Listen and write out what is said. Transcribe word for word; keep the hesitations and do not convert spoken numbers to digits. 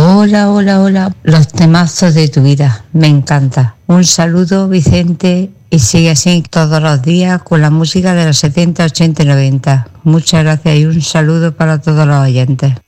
Hola, hola, hola. Los temazos de tu vida. Me encanta. Un saludo, Vicente, y sigue así todos los días con la música de los setenta, ochenta y noventa. Muchas gracias y un saludo para todos los oyentes.